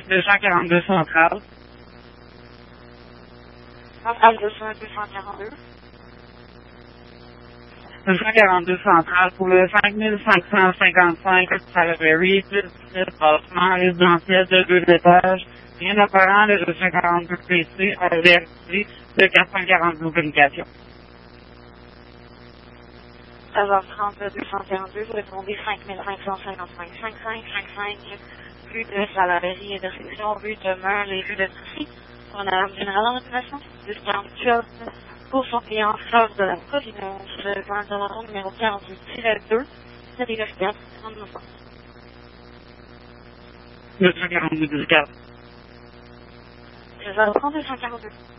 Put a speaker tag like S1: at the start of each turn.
S1: 242 centrale.
S2: Centrale 242.
S1: 242 centrale pour le 5555 Salaberry, bâtiment résidentiel de 2 étages, rien apparent le 242 PC, averti de 442 communications.
S2: 13h30, 242, vous répondez 5555, 5555, rue de Salaberry et de réception, rue de Meurle et rue de Trucy. On a l'alarme générale en occupation, 248 pour son client Fleur de la Providence, dans le numéro 48-2, c'est des vérificables, 39 ans.
S1: 242 240.
S2: 13h30, 242.